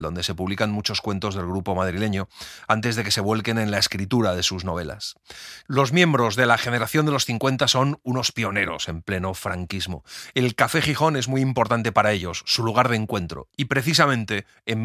donde se publican muchos cuentos del grupo madrileño, antes de que se vuelquen en la escritura de sus novelas. Los miembros de la generación de los 50 son unos pioneros en pleno franquismo. El Café Gijón es muy importante para ellos, su lugar de encuentro. Y precisamente en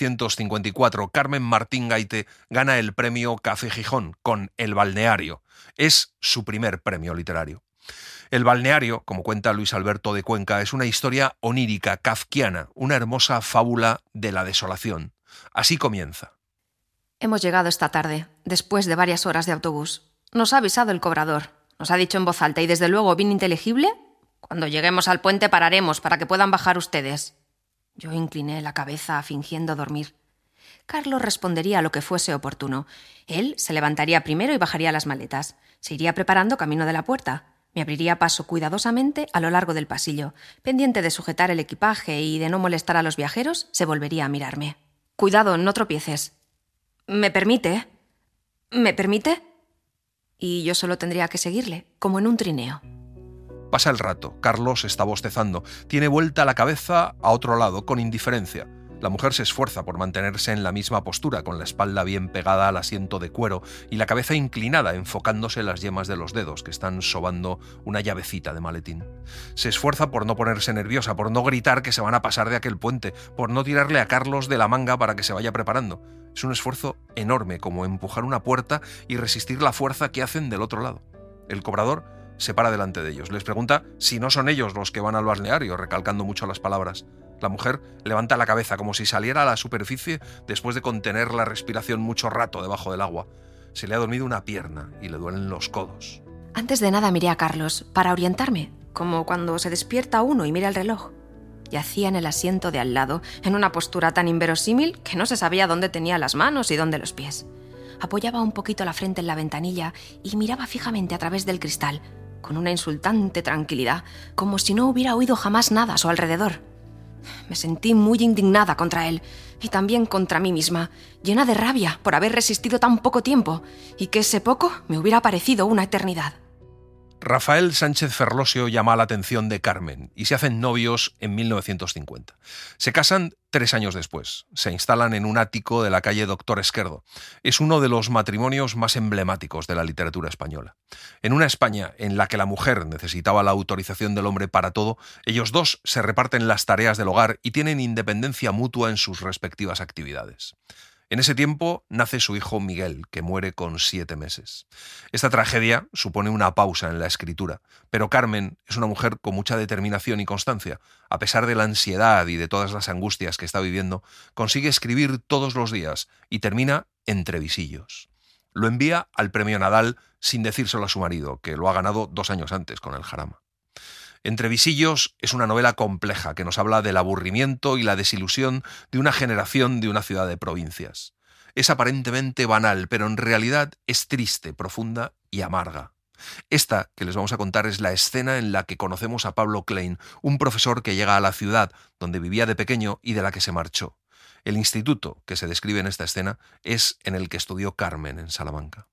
1954 Carmen Martín Gaite gana el premio Café Gijón con El Balneario. Es su primer premio literario. El balneario, como cuenta Luis Alberto de Cuenca, es una historia onírica, kafkiana, una hermosa fábula de la desolación. Así comienza. Hemos llegado esta tarde, después de varias horas de autobús. Nos ha avisado el cobrador. Nos ha dicho en voz alta y desde luego bien inteligible: cuando lleguemos al puente pararemos para que puedan bajar ustedes. Yo incliné la cabeza fingiendo dormir. Carlos respondería a lo que fuese oportuno. Él se levantaría primero y bajaría las maletas. Se iría preparando camino de la puerta. Me abriría paso cuidadosamente a lo largo del pasillo. Pendiente de sujetar el equipaje y de no molestar a los viajeros, se volvería a mirarme. «Cuidado, no tropieces». «¿Me permite? ¿Me permite?» Y yo solo tendría que seguirle, como en un trineo. Pasa el rato. Carlos está bostezando. Tiene vuelta la cabeza a otro lado, con indiferencia. La mujer se esfuerza por mantenerse en la misma postura, con la espalda bien pegada al asiento de cuero y la cabeza inclinada, enfocándose en las yemas de los dedos que están sobando una llavecita de maletín. Se esfuerza por no ponerse nerviosa, por no gritar que se van a pasar de aquel puente, por no tirarle a Carlos de la manga para que se vaya preparando. Es un esfuerzo enorme, como empujar una puerta y resistir la fuerza que hacen del otro lado. El cobrador se para delante de ellos. Les pregunta si no son ellos los que van al balneario, recalcando mucho las palabras. La mujer levanta la cabeza como si saliera a la superficie después de contener la respiración mucho rato debajo del agua. Se le ha dormido una pierna y le duelen los codos. Antes de nada miré a Carlos para orientarme, como cuando se despierta uno y mira el reloj. Yacía en el asiento de al lado, en una postura tan inverosímil que no se sabía dónde tenía las manos y dónde los pies. Apoyaba un poquito la frente en la ventanilla y miraba fijamente a través del cristal, con una insultante tranquilidad, como si no hubiera oído jamás nada a su alrededor. Me sentí muy indignada contra él y también contra mí misma, llena de rabia por haber resistido tan poco tiempo y que ese poco me hubiera parecido una eternidad. Rafael Sánchez Ferlosio llama la atención de Carmen y se hacen novios en 1950. Se casan 3 años después. Se instalan en un ático de la calle Doctor Esquerdo. Es uno de los matrimonios más emblemáticos de la literatura española. En una España en la que la mujer necesitaba la autorización del hombre para todo, ellos dos se reparten las tareas del hogar y tienen independencia mutua en sus respectivas actividades. En ese tiempo nace su hijo Miguel, que muere con 7 meses. Esta tragedia supone una pausa en la escritura, pero Carmen es una mujer con mucha determinación y constancia. A pesar de la ansiedad y de todas las angustias que está viviendo, consigue escribir todos los días y termina Entre visillos. Lo envía al Premio Nadal sin decírselo a su marido, que lo ha ganado 2 años antes con el Jarama. Entre visillos es una novela compleja que nos habla del aburrimiento y la desilusión de una generación de una ciudad de provincias. Es aparentemente banal, pero en realidad es triste, profunda y amarga. Esta que les vamos a contar es la escena en la que conocemos a Pablo Klein, un profesor que llega a la ciudad donde vivía de pequeño y de la que se marchó. El instituto que se describe en esta escena es en el que estudió Carmen en Salamanca.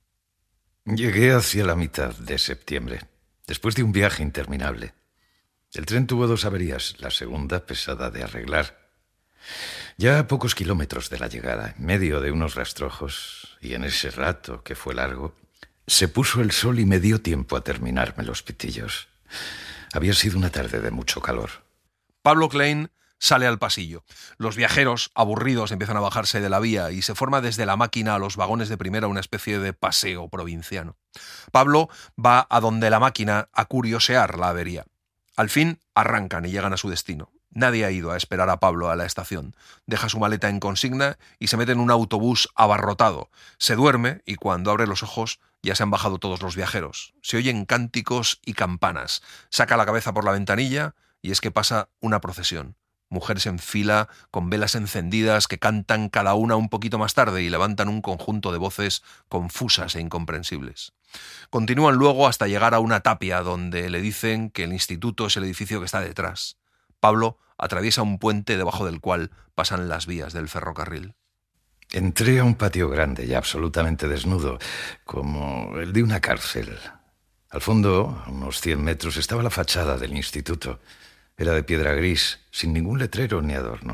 Llegué hacia la mitad de septiembre, después de un viaje interminable. El tren tuvo 2 averías, la segunda pesada de arreglar. Ya a pocos kilómetros de la llegada, en medio de unos rastrojos, y en ese rato que fue largo, se puso el sol y me dio tiempo a terminarme los pitillos. Había sido una tarde de mucho calor. Pablo Klein sale al pasillo. Los viajeros, aburridos, empiezan a bajarse de la vía y se forma desde la máquina a los vagones de primera una especie de paseo provinciano. Pablo va a donde la máquina a curiosear la avería. Al fin arrancan y llegan a su destino. Nadie ha ido a esperar a Pablo a la estación. Deja su maleta en consigna y se mete en un autobús abarrotado. Se duerme y cuando abre los ojos ya se han bajado todos los viajeros. Se oyen cánticos y campanas. Saca la cabeza por la ventanilla y es que pasa una procesión. Mujeres en fila, con velas encendidas, que cantan cada una un poquito más tarde y levantan un conjunto de voces confusas e incomprensibles. Continúan luego hasta llegar a una tapia donde le dicen que el instituto es el edificio que está detrás. Pablo atraviesa un puente debajo del cual pasan las vías del ferrocarril. Entré a un patio grande y absolutamente desnudo, como el de una cárcel. Al fondo, a unos 100 metros, estaba la fachada del instituto. Era de piedra gris, sin ningún letrero ni adorno.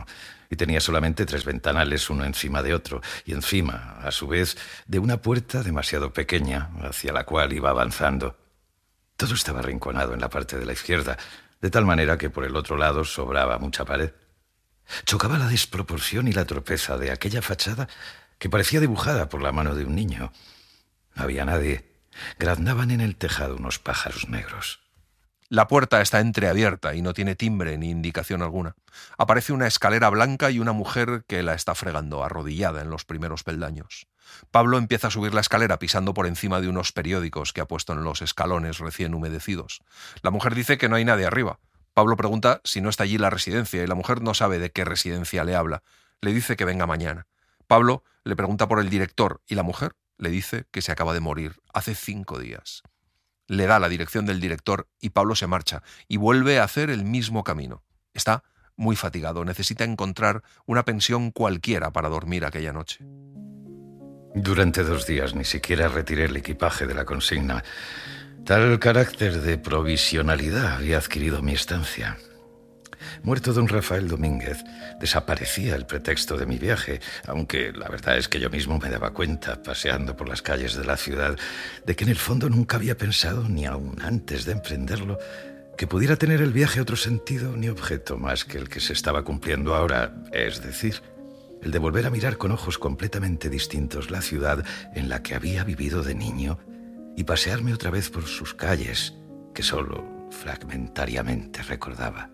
y tenía solamente 3 ventanales, uno encima de otro, y encima, a su vez, de una puerta demasiado pequeña hacia la cual iba avanzando. Todo estaba arrinconado en la parte de la izquierda, de tal manera que por el otro lado sobraba mucha pared. Chocaba la desproporción y la torpeza de aquella fachada que parecía dibujada por la mano de un niño. No había nadie. Graznaban en el tejado unos pájaros negros. La puerta está entreabierta y no tiene timbre ni indicación alguna. Aparece una escalera blanca y una mujer que la está fregando, arrodillada en los primeros peldaños. Pablo empieza a subir la escalera pisando por encima de unos periódicos que ha puesto en los escalones recién humedecidos. La mujer dice que no hay nadie arriba. Pablo pregunta si no está allí la residencia y la mujer no sabe de qué residencia le habla. Le dice que venga mañana. Pablo le pregunta por el director y la mujer le dice que se acaba de morir hace 5 días. Le da la dirección del director y Pablo se marcha y vuelve a hacer el mismo camino. Está muy fatigado, necesita encontrar una pensión cualquiera para dormir aquella noche. Durante 2 días ni siquiera retiré el equipaje de la consigna. Tal carácter de provisionalidad había adquirido mi estancia. Muerto don Rafael Domínguez, desaparecía el pretexto de mi viaje, aunque la verdad es que yo mismo me daba cuenta, paseando por las calles de la ciudad, de que en el fondo nunca había pensado, ni aun antes de emprenderlo, que pudiera tener el viaje otro sentido ni objeto más que el que se estaba cumpliendo ahora, es decir, el de volver a mirar con ojos completamente distintos la ciudad en la que había vivido de niño y pasearme otra vez por sus calles, que solo fragmentariamente recordaba.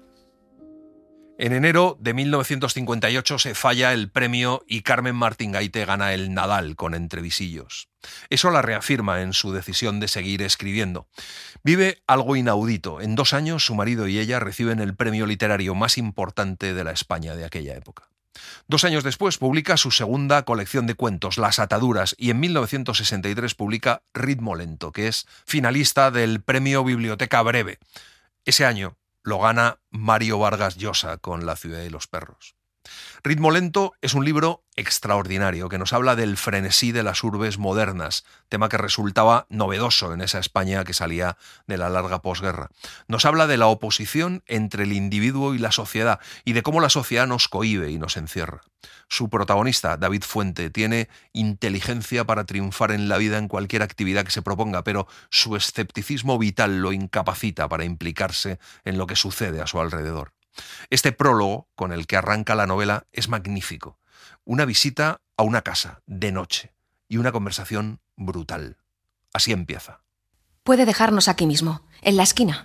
En enero de 1958 se falla el premio y Carmen Martín Gaite gana el Nadal con Entrevisillos. Eso la reafirma en su decisión de seguir escribiendo. Vive algo inaudito. En 2 años su marido y ella reciben el premio literario más importante de la España de aquella época. 2 años después publica su segunda colección de cuentos, Las Ataduras, y en 1963 publica Ritmo Lento, que es finalista del premio Biblioteca Breve. Ese año lo gana Mario Vargas Llosa con La ciudad y los perros. Ritmo Lento es un libro extraordinario que nos habla del frenesí de las urbes modernas, tema que resultaba novedoso en esa España que salía de la larga posguerra. Nos habla de la oposición entre el individuo y la sociedad y de cómo la sociedad nos cohíbe y nos encierra. Su protagonista, David Fuente, tiene inteligencia para triunfar en la vida en cualquier actividad que se proponga, pero su escepticismo vital lo incapacita para implicarse en lo que sucede a su alrededor. Este prólogo, con el que arranca la novela, es magnífico. Una visita a una casa, de noche, y una conversación brutal. Así empieza. Puede dejarnos aquí mismo, en la esquina.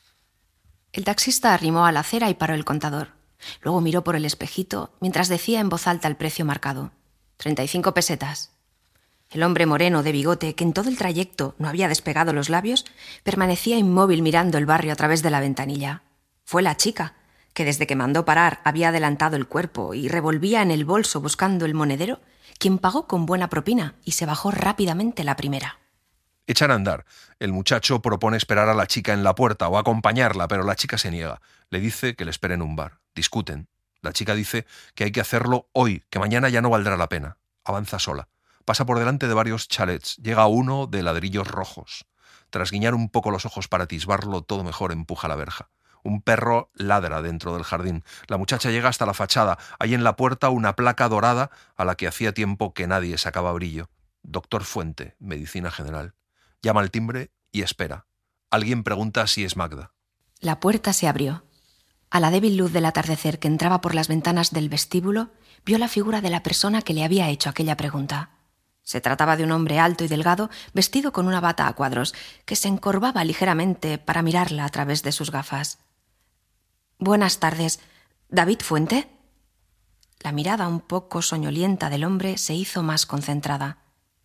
El taxista arrimó a la acera y paró el contador. Luego miró por el espejito mientras decía en voz alta el precio marcado. 35 pesetas. El hombre moreno de bigote, que en todo el trayecto no había despegado los labios, permanecía inmóvil mirando el barrio a través de la ventanilla. Fue la chica, que desde que mandó parar había adelantado el cuerpo y revolvía en el bolso buscando el monedero, quien pagó con buena propina y se bajó rápidamente la primera. Echan a andar. El muchacho propone esperar a la chica en la puerta o acompañarla, pero la chica se niega. Le dice que le espere en un bar. Discuten. La chica dice que hay que hacerlo hoy, que mañana ya no valdrá la pena. Avanza sola. Pasa por delante de varios chalets. Llega a uno de ladrillos rojos. Tras guiñar un poco los ojos para atisbarlo todo mejor, empuja la verja. Un perro ladra dentro del jardín. La muchacha llega hasta la fachada. Hay en la puerta una placa dorada a la que hacía tiempo que nadie sacaba brillo. Doctor Fuente, Medicina General. Llama al timbre y espera. Alguien pregunta si es Magda. La puerta se abrió. A la débil luz del atardecer que entraba por las ventanas del vestíbulo, vio la figura de la persona que le había hecho aquella pregunta. Se trataba de un hombre alto y delgado, vestido con una bata a cuadros, que se encorvaba ligeramente para mirarla a través de sus gafas. «Buenas tardes. ¿David Fuente?» La mirada un poco soñolienta del hombre se hizo más concentrada.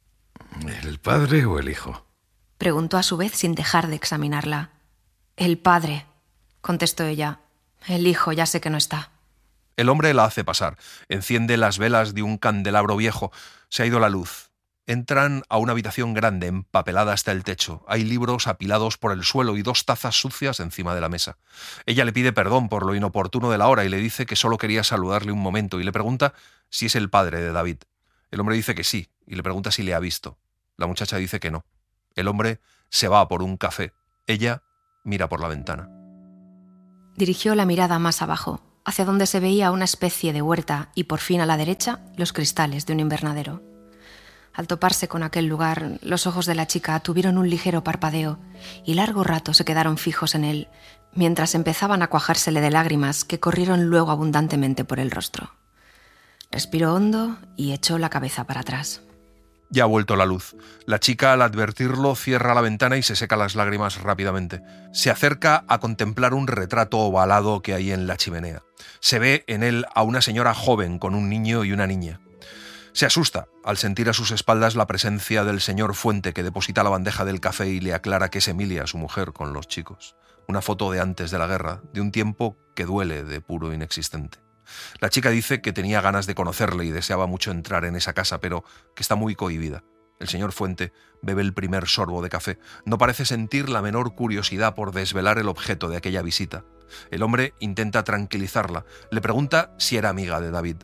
¿El padre o el hijo?, preguntó a su vez sin dejar de examinarla. «El padre», contestó ella. «El hijo ya sé que no está». El hombre la hace pasar. Enciende las velas de un candelabro viejo. Se ha ido la luz. Entran a una habitación grande, empapelada hasta el techo. Hay libros apilados por el suelo y 2 tazas sucias encima de la mesa. Ella le pide perdón por lo inoportuno de la hora y le dice que solo quería saludarle un momento y le pregunta si es el padre de David. El hombre dice que sí y le pregunta si le ha visto. La muchacha dice que no. El hombre se va por un café. Ella mira por la ventana. Dirigió la mirada más abajo, hacia donde se veía una especie de huerta y por fin a la derecha los cristales de un invernadero. Al toparse con aquel lugar, los ojos de la chica tuvieron un ligero parpadeo y largo rato se quedaron fijos en él, mientras empezaban a cuajársele de lágrimas que corrieron luego abundantemente por el rostro. Respiró hondo y echó la cabeza para atrás. Ya ha vuelto la luz. La chica, al advertirlo, cierra la ventana y se seca las lágrimas rápidamente. Se acerca a contemplar un retrato ovalado que hay en la chimenea. Se ve en él a una señora joven con un niño y una niña. Se asusta al sentir a sus espaldas la presencia del señor Fuente, que deposita la bandeja del café y le aclara que es Emilia, su mujer, con los chicos. Una foto de antes de la guerra, de un tiempo que duele de puro inexistente. La chica dice que tenía ganas de conocerle y deseaba mucho entrar en esa casa, pero que está muy cohibida. El señor Fuente bebe el primer sorbo de café. No parece sentir la menor curiosidad por desvelar el objeto de aquella visita. El hombre intenta tranquilizarla. Le pregunta si era amiga de David.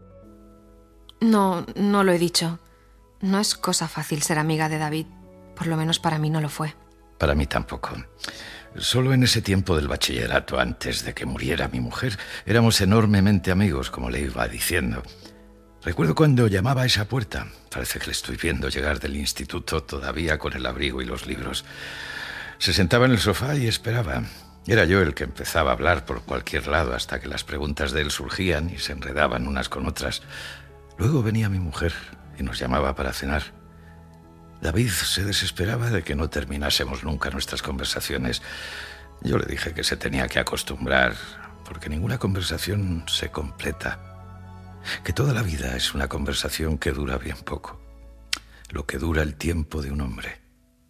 No lo he dicho. No es cosa fácil ser amiga de David. Por lo menos para mí no lo fue. Para mí tampoco. Solo en ese tiempo del bachillerato, antes de que muriera mi mujer, éramos enormemente amigos, como le iba diciendo. Recuerdo cuando llamaba a esa puerta. Parece que le estoy viendo llegar del instituto todavía con el abrigo y los libros. Se sentaba en el sofá y esperaba. Era yo el que empezaba a hablar por cualquier lado hasta que las preguntas de él surgían y se enredaban unas con otras. Luego venía mi mujer y nos llamaba para cenar. David se desesperaba de que no terminásemos nunca nuestras conversaciones. Yo le dije que se tenía que acostumbrar, porque ninguna conversación se completa. Que toda la vida es una conversación que dura bien poco. Lo que dura el tiempo de un hombre.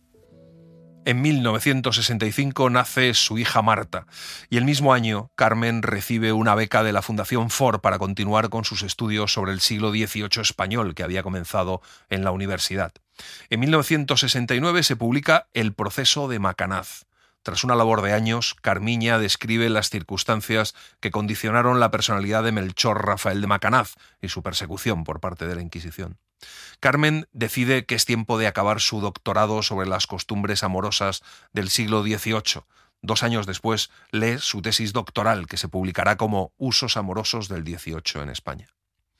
En 1965 nace su hija Marta y el mismo año Carmen recibe una beca de la Fundación Ford para continuar con sus estudios sobre el siglo XVIII español que había comenzado en la universidad. En 1969 se publica El proceso de Macanaz. Tras una labor de años, Carmiña describe las circunstancias que condicionaron la personalidad de Melchor Rafael de Macanaz y su persecución por parte de la Inquisición. Carmen decide que es tiempo de acabar su doctorado sobre las costumbres amorosas del siglo XVIII. 2 años después lee su tesis doctoral, que se publicará como Usos amorosos del XVIII en España.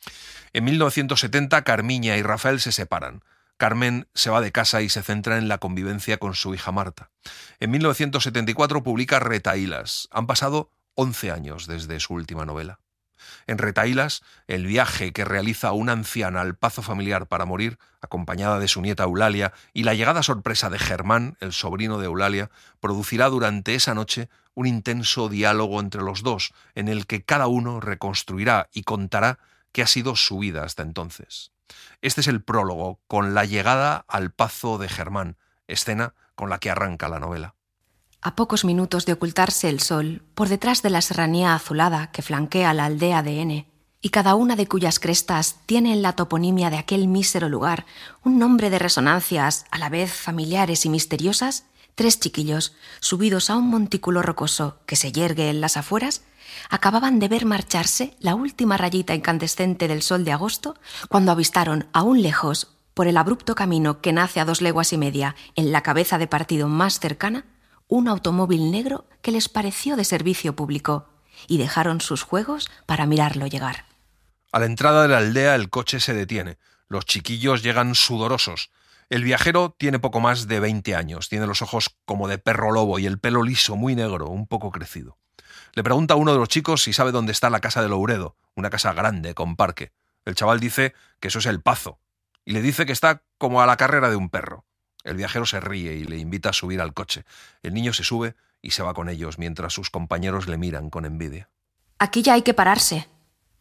En 1970 Carmiña y Rafael se separan. Carmen se va de casa y se centra en la convivencia con su hija Marta. En 1974 publica Retahílas. Han pasado 11 años desde su última novela. En Retahílas, el viaje que realiza una anciana al pazo familiar para morir, acompañada de su nieta Eulalia, y la llegada sorpresa de Germán, el sobrino de Eulalia, producirá durante esa noche un intenso diálogo entre los dos, en el que cada uno reconstruirá y contará qué ha sido su vida hasta entonces. Este es el prólogo, con la llegada al pazo de Germán, escena con la que arranca la novela. A pocos minutos de ocultarse el sol, por detrás de la serranía azulada que flanquea la aldea de N, y cada una de cuyas crestas tiene en la toponimia de aquel mísero lugar un nombre de resonancias a la vez familiares y misteriosas, 3 chiquillos, subidos a un montículo rocoso que se yergue en las afueras, acababan de ver marcharse la última rayita incandescente del sol de agosto cuando avistaron aún lejos, por el abrupto camino que nace a 2 leguas y media en la cabeza de partido más cercana, un automóvil negro que les pareció de servicio público, y dejaron sus juegos para mirarlo llegar. A la entrada de la aldea el coche se detiene. Los chiquillos llegan sudorosos. El viajero tiene poco más de 20 años. Tiene los ojos como de perro lobo y el pelo liso, muy negro, un poco crecido. Le pregunta a uno de los chicos si sabe dónde está la casa de Louredo, una casa grande, con parque. El chaval dice que eso es el Pazo, y le dice que está como a la carrera de un perro. El viajero se ríe y le invita a subir al coche. El niño se sube y se va con ellos, mientras sus compañeros le miran con envidia. Aquí ya hay que pararse.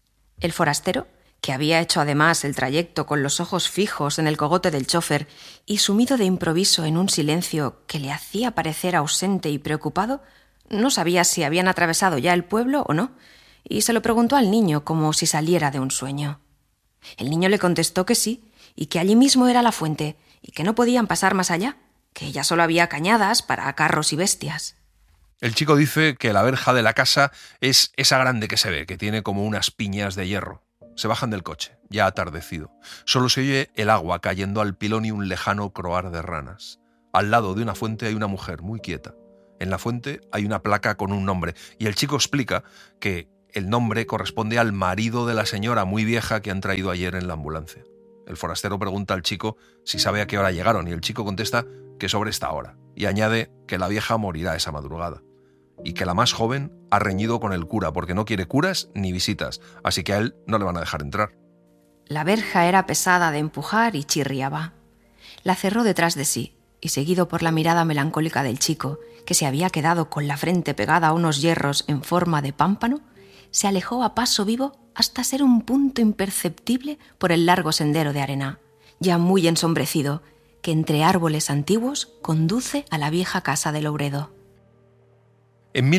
El forastero, que había hecho además el trayecto con los ojos fijos en el cogote del chofer y sumido de improviso en un silencio que le hacía parecer ausente y preocupado, no sabía si habían atravesado ya el pueblo o no, y se lo preguntó al niño como si saliera de un sueño. El niño le contestó que sí, y que allí mismo era la fuente, y que no podían pasar más allá, que ya solo había cañadas para carros y bestias. El chico dice que la verja de la casa es esa grande que se ve, que tiene como unas piñas de hierro. Se bajan del coche, ya atardecido. Solo se oye el agua cayendo al pilón y un lejano croar de ranas. Al lado de una fuente hay una mujer muy quieta. En la fuente hay una placa con un nombre, y el chico explica que El nombre corresponde al marido de la señora muy vieja que han traído ayer en la ambulancia. El forastero pregunta al chico si sabe a qué hora llegaron y el chico contesta que sobre esta hora y añade que la vieja morirá esa madrugada y que la más joven ha reñido con el cura porque no quiere curas ni visitas, así que a él no le van a dejar entrar. La verja era pesada de empujar y chirriaba. La cerró detrás de sí y, seguido por la mirada melancólica del chico, que se había quedado con la frente pegada a unos hierros en forma de pámpano, se alejó a paso vivo hasta ser un punto imperceptible por el largo sendero de arena, ya muy ensombrecido, que entre árboles antiguos conduce a la vieja casa de Louredo. En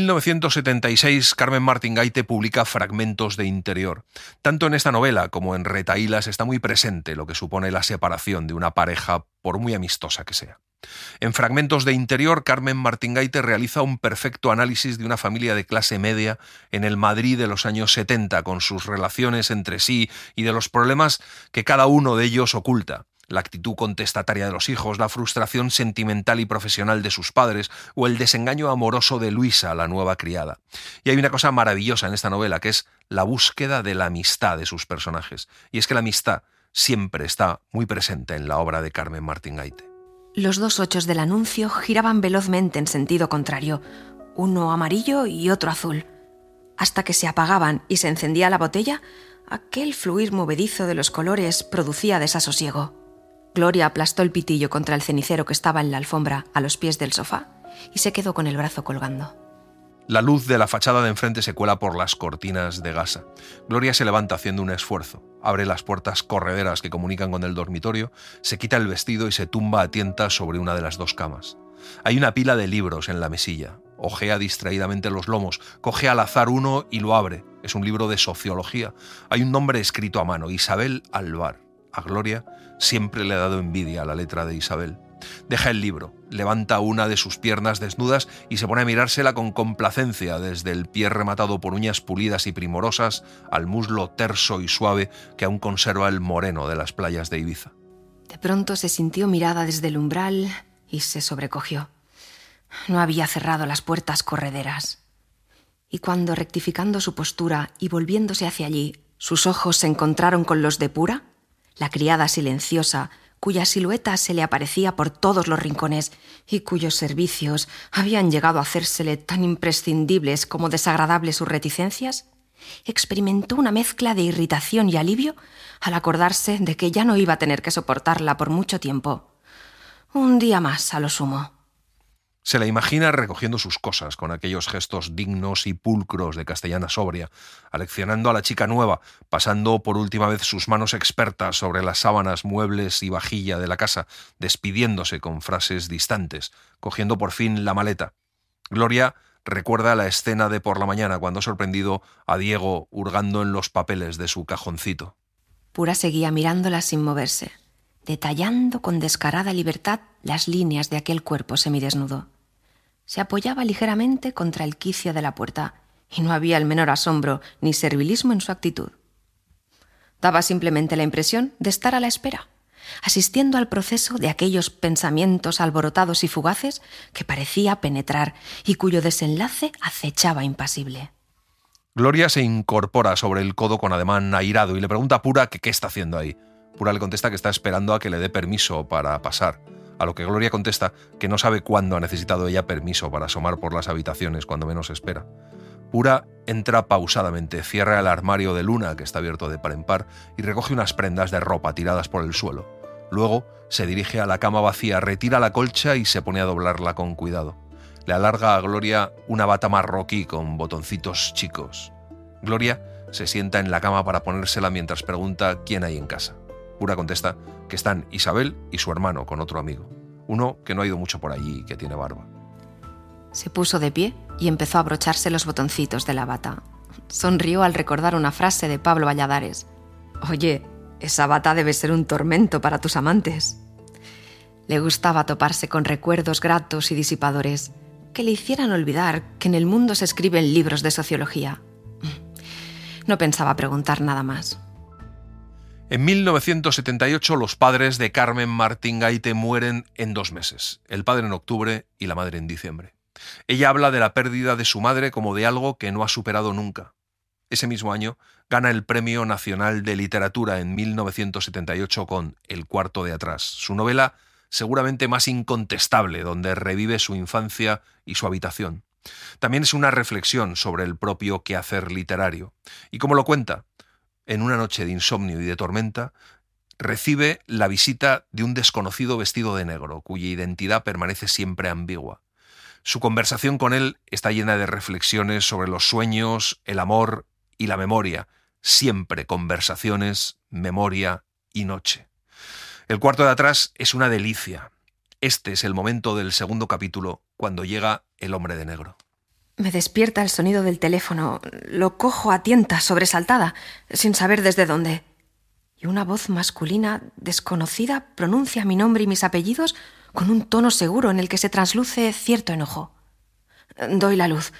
1976, Carmen Martín-Gaite publica Fragmentos de Interior. Tanto en esta novela como en Retahílas está muy presente lo que supone la separación de una pareja, por muy amistosa que sea. En Fragmentos de Interior, Carmen Martín-Gaite realiza un perfecto análisis de una familia de clase media en el Madrid de los años 70, con sus relaciones entre sí y de los problemas que cada uno de ellos oculta. La actitud contestataria de los hijos, la frustración sentimental y profesional de sus padres o el desengaño amoroso de Luisa, la nueva criada. Y hay una cosa maravillosa en esta novela, que es la búsqueda de la amistad de sus personajes. Y es que la amistad siempre está muy presente en la obra de Carmen Martín-Gaite. Los dos ochos del anuncio giraban velozmente en sentido contrario, uno amarillo y otro azul. Hasta que se apagaban y se encendía la botella, aquel fluir movedizo de los colores producía desasosiego. Gloria aplastó el pitillo contra el cenicero que estaba en la alfombra a los pies del sofá y se quedó con el brazo colgando. La luz de la fachada de enfrente se cuela por las cortinas de gasa. Gloria se levanta haciendo un esfuerzo, abre las puertas correderas que comunican con el dormitorio, se quita el vestido y se tumba a tientas sobre una de las dos camas. Hay una pila de libros en la mesilla. Ojea distraídamente los lomos, coge al azar uno y lo abre. Es un libro de sociología. Hay un nombre escrito a mano, Isabel Alvar. A Gloria siempre le ha dado envidia la letra de Isabel. Deja el libro, levanta una de sus piernas desnudas y se pone a mirársela con complacencia desde el pie rematado por uñas pulidas y primorosas al muslo terso y suave que aún conserva el moreno de las playas de Ibiza. De pronto se sintió mirada desde el umbral y se sobrecogió. No había cerrado las puertas correderas. Y cuando, rectificando su postura y volviéndose hacia allí, sus ojos se encontraron con los de Pura, la criada silenciosa, cuya silueta se le aparecía por todos los rincones y cuyos servicios habían llegado a hacérsele tan imprescindibles como desagradables sus reticencias, experimentó una mezcla de irritación y alivio al acordarse de que ya no iba a tener que soportarla por mucho tiempo. Un día más, a lo sumo. Se la imagina recogiendo sus cosas con aquellos gestos dignos y pulcros de castellana sobria, aleccionando a la chica nueva, pasando por última vez sus manos expertas sobre las sábanas, muebles y vajilla de la casa, despidiéndose con frases distantes, cogiendo por fin la maleta. Gloria recuerda la escena de por la mañana cuando ha sorprendido a Diego hurgando en los papeles de su cajoncito. Pura seguía mirándola sin moverse, detallando con descarada libertad las líneas de aquel cuerpo semidesnudo. Se apoyaba ligeramente contra el quicio de la puerta y no había el menor asombro ni servilismo en su actitud. Daba simplemente la impresión de estar a la espera, asistiendo al proceso de aquellos pensamientos alborotados y fugaces que parecía penetrar y cuyo desenlace acechaba impasible. Gloria se incorpora sobre el codo con ademán airado y le pregunta a Pura que qué está haciendo ahí. Pura le contesta que está esperando a que le dé permiso para pasar, a lo que Gloria contesta que no sabe cuándo ha necesitado ella permiso para asomar por las habitaciones cuando menos espera. Pura entra pausadamente, cierra el armario de luna que está abierto de par en par y recoge unas prendas de ropa tiradas por el suelo. Luego se dirige a la cama vacía, retira la colcha y se pone a doblarla con cuidado. Le alarga a Gloria una bata marroquí con botoncitos chicos. Gloria se sienta en la cama para ponérsela mientras pregunta quién hay en casa. Pura contesta que están Isabel y su hermano con otro amigo, uno que no ha ido mucho por allí y que tiene barba. Se puso de pie y empezó a abrocharse los botoncitos de la bata. Sonrió al recordar una frase de Pablo Valladares. «Oye, esa bata debe ser un tormento para tus amantes». Le gustaba toparse con recuerdos gratos y disipadores que le hicieran olvidar que en el mundo se escriben libros de sociología. No pensaba preguntar nada más. En 1978 los padres de Carmen Martín-Gaite mueren en 2 meses, el padre en octubre y la madre en diciembre. Ella habla de la pérdida de su madre como de algo que no ha superado nunca. Ese mismo año gana el Premio Nacional de Literatura en 1978 con El cuarto de atrás, su novela seguramente más incontestable, donde revive su infancia y su habitación. También es una reflexión sobre el propio quehacer literario. Y como lo cuenta, en una noche de insomnio y de tormenta, recibe la visita de un desconocido vestido de negro, cuya identidad permanece siempre ambigua. Su conversación con él está llena de reflexiones sobre los sueños, el amor y la memoria, siempre conversaciones, memoria y noche. El cuarto de atrás es una delicia. Este es el momento del segundo capítulo, cuando llega el hombre de negro. Me despierta el sonido del teléfono. Lo cojo a tientas, sobresaltada, sin saber desde dónde. Y una voz masculina desconocida pronuncia mi nombre y mis apellidos con un tono seguro en el que se trasluce cierto enojo. Doy la luz.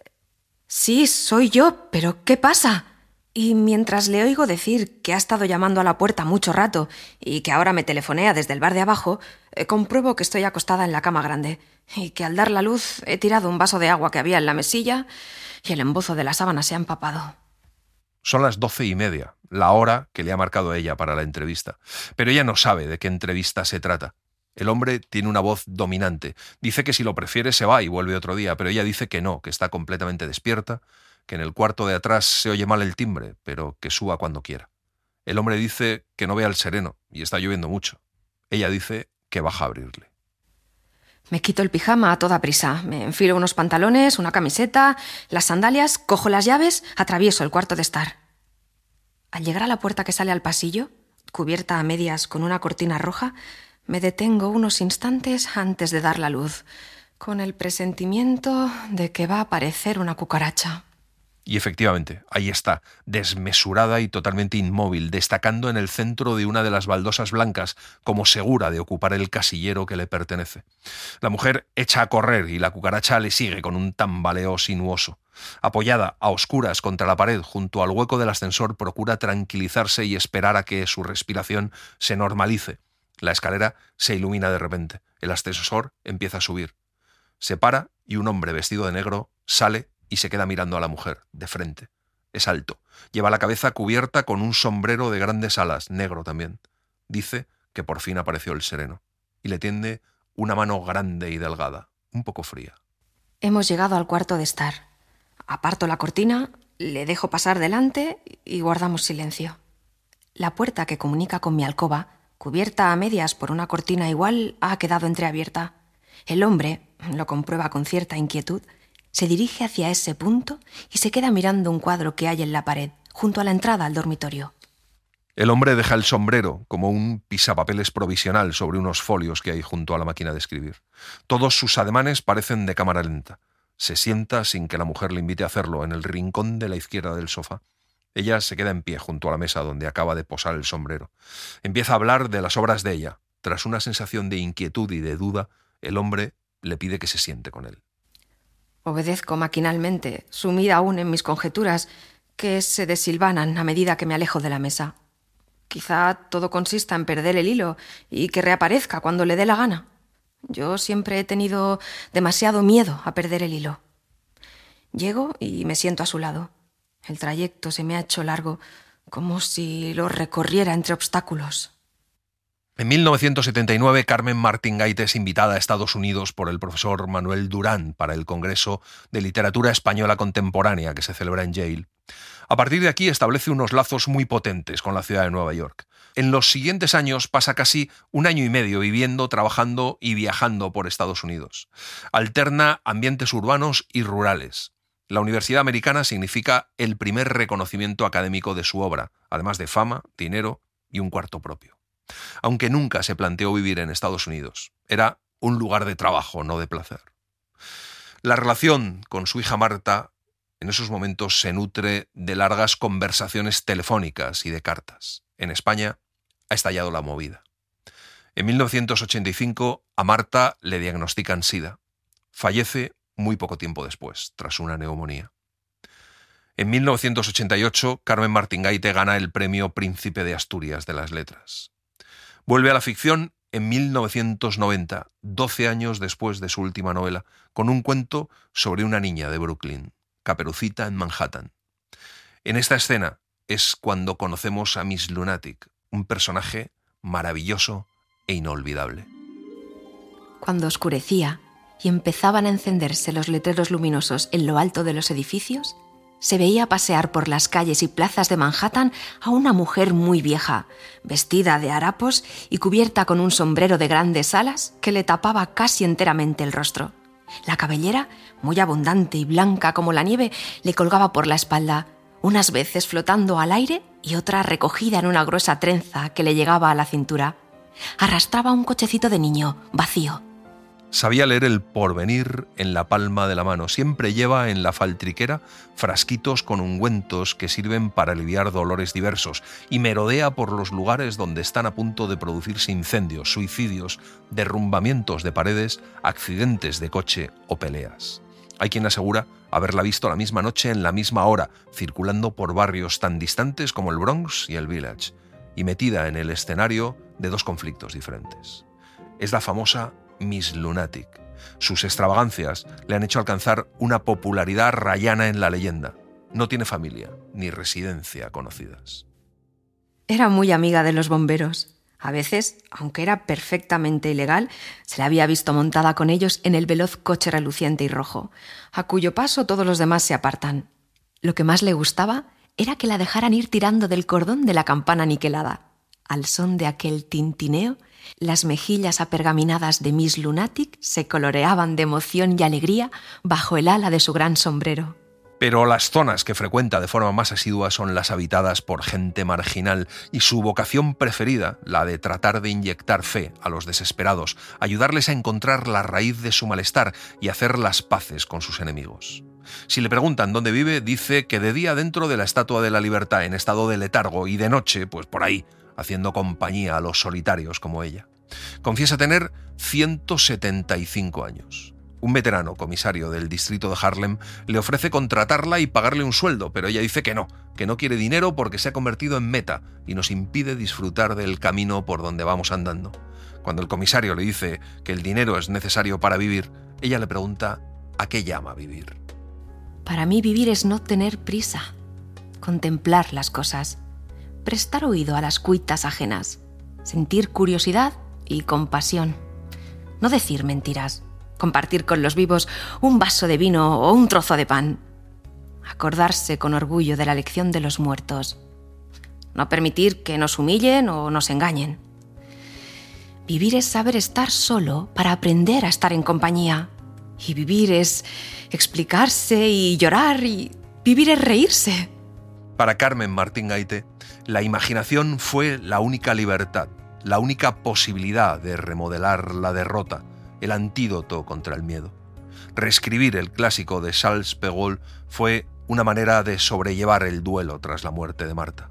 Sí, soy yo, pero ¿qué pasa? Y mientras le oigo decir que ha estado llamando a la puerta mucho rato y que ahora me telefonea desde el bar de abajo, compruebo que estoy acostada en la cama grande y que al dar la luz he tirado un vaso de agua que había en la mesilla y el embozo de la sábana se ha empapado. Son las 12:30, la hora que le ha marcado ella para la entrevista. Pero ella no sabe de qué entrevista se trata. El hombre tiene una voz dominante. Dice que si lo prefiere se va y vuelve otro día, pero ella dice que no, que está completamente despierta, que en el cuarto de atrás se oye mal el timbre, pero que suba cuando quiera. El hombre dice que no vea el sereno y está lloviendo mucho. Ella dice que baja a abrirle. Me quito el pijama a toda prisa. Me enfilo unos pantalones, una camiseta, las sandalias, cojo las llaves, atravieso el cuarto de estar. Al llegar a la puerta que sale al pasillo, cubierta a medias con una cortina roja, me detengo unos instantes antes de dar la luz, con el presentimiento de que va a aparecer una cucaracha. Y efectivamente, ahí está, desmesurada y totalmente inmóvil, destacando en el centro de una de las baldosas blancas, como segura de ocupar el casillero que le pertenece. La mujer echa a correr y la cucaracha le sigue con un tambaleo sinuoso. Apoyada a oscuras contra la pared junto al hueco del ascensor, procura tranquilizarse y esperar a que su respiración se normalice. La escalera se ilumina de repente. El ascensor empieza a subir. Se para y un hombre vestido de negro sale y se queda mirando a la mujer, de frente. Es alto. Lleva la cabeza cubierta con un sombrero de grandes alas, negro también. Dice que por fin apareció el sereno. Y le tiende una mano grande y delgada, un poco fría. Hemos llegado al cuarto de estar. Aparto la cortina, le dejo pasar delante y guardamos silencio. La puerta que comunica con mi alcoba, cubierta a medias por una cortina igual, ha quedado entreabierta. El hombre, lo comprueba con cierta inquietud, se dirige hacia ese punto y se queda mirando un cuadro que hay en la pared, junto a la entrada al dormitorio. El hombre deja el sombrero como un pisapapeles provisional sobre unos folios que hay junto a la máquina de escribir. Todos sus ademanes parecen de cámara lenta. Se sienta sin que la mujer le invite a hacerlo en el rincón de la izquierda del sofá. Ella se queda en pie junto a la mesa donde acaba de posar el sombrero. Empieza a hablar de las obras de ella. Tras una sensación de inquietud y de duda, el hombre le pide que se siente con él. Obedezco maquinalmente, sumida aún en mis conjeturas, que se desilvanan a medida que me alejo de la mesa. Quizá todo consista en perder el hilo y que reaparezca cuando le dé la gana. Yo siempre he tenido demasiado miedo a perder el hilo. Llego y me siento a su lado. El trayecto se me ha hecho largo, como si lo recorriera entre obstáculos. En 1979, Carmen Martín Gaite es invitada a Estados Unidos por el profesor Manuel Durán para el Congreso de Literatura Española Contemporánea que se celebra en Yale. A partir de aquí establece unos lazos muy potentes con la ciudad de Nueva York. En los siguientes años pasa casi 1 año y medio viviendo, trabajando y viajando por Estados Unidos. Alterna ambientes urbanos y rurales. La Universidad Americana significa el primer reconocimiento académico de su obra, además de fama, dinero y un cuarto propio. Aunque nunca se planteó vivir en Estados Unidos. Era un lugar de trabajo, no de placer. La relación con su hija Marta en esos momentos se nutre de largas conversaciones telefónicas y de cartas. En España ha estallado la movida. En 1985 a Marta le diagnostican SIDA. Fallece muy poco tiempo después, tras una neumonía. En 1988, Carmen Martín Gaite gana el premio Príncipe de Asturias de las Letras. Vuelve a la ficción en 1990, 12 años después de su última novela, con un cuento sobre una niña de Brooklyn, Caperucita en Manhattan. En esta escena es cuando conocemos a Miss Lunatic, un personaje maravilloso e inolvidable. Cuando oscurecía y empezaban a encenderse los letreros luminosos en lo alto de los edificios, se veía pasear por las calles y plazas de Manhattan a una mujer muy vieja, vestida de harapos y cubierta con un sombrero de grandes alas que le tapaba casi enteramente el rostro. La cabellera, muy abundante y blanca como la nieve, le colgaba por la espalda, unas veces flotando al aire y otra recogida en una gruesa trenza que le llegaba a la cintura. Arrastraba un cochecito de niño, vacío. Sabía leer el porvenir en la palma de la mano. Siempre lleva en la faltriquera frasquitos con ungüentos que sirven para aliviar dolores diversos y merodea por los lugares donde están a punto de producirse incendios, suicidios, derrumbamientos de paredes, accidentes de coche o peleas. Hay quien asegura haberla visto la misma noche en la misma hora, circulando por barrios tan distantes como el Bronx y el Village, y metida en el escenario de dos conflictos diferentes. Es la famosa Miss Lunatic. Sus extravagancias le han hecho alcanzar una popularidad rayana en la leyenda. No tiene familia ni residencia conocidas. Era muy amiga de los bomberos. A veces, aunque era perfectamente ilegal, se la había visto montada con ellos en el veloz coche reluciente y rojo, a cuyo paso todos los demás se apartan. Lo que más le gustaba era que la dejaran ir tirando del cordón de la campana niquelada. Al son de aquel tintineo, las mejillas apergaminadas de Miss Lunatic se coloreaban de emoción y alegría bajo el ala de su gran sombrero. Pero las zonas que frecuenta de forma más asidua son las habitadas por gente marginal y su vocación preferida, la de tratar de inyectar fe a los desesperados, ayudarles a encontrar la raíz de su malestar y hacer las paces con sus enemigos. Si le preguntan dónde vive, dice que de día dentro de la Estatua de la Libertad en estado de letargo y de noche, pues por ahí, haciendo compañía a los solitarios como ella. Confiesa tener 175 años. Un veterano comisario del distrito de Harlem le ofrece contratarla y pagarle un sueldo, pero ella dice que no quiere dinero porque se ha convertido en meta y nos impide disfrutar del camino por donde vamos andando. Cuando el comisario le dice que el dinero es necesario para vivir, ella le pregunta ¿a qué llama vivir? Para mí vivir es no tener prisa, contemplar las cosas, prestar oído a las cuitas ajenas, sentir curiosidad y compasión, no decir mentiras, compartir con los vivos un vaso de vino o un trozo de pan, acordarse con orgullo de la lección de los muertos, no permitir que nos humillen o nos engañen. Vivir es saber estar solo para aprender a estar en compañía. Y vivir es explicarse y llorar, y vivir es reírse. Para Carmen Martín Gaite, la imaginación fue la única libertad, la única posibilidad de remodelar la derrota, el antídoto contra el miedo. Reescribir el clásico de Charles Perrault fue una manera de sobrellevar el duelo tras la muerte de Marta.